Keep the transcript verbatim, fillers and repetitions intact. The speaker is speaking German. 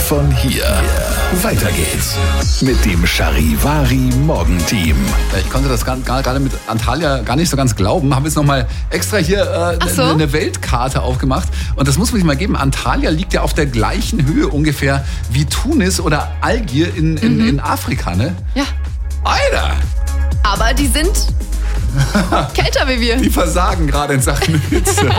von hier. Weiter geht's mit dem Charivari Morgenteam. Ich konnte das gerade mit Antalya gar nicht so ganz glauben. Habe jetzt nochmal extra hier äh, Ach so? eine Weltkarte aufgemacht. Und das muss man sich mal geben. Antalya liegt ja auf der gleichen Höhe ungefähr wie Tunis oder Algier in, in, Mhm. in Afrika, ne? Ja, Alter, aber die sind kälter wie wir. die versagen gerade in Sachen Hitze.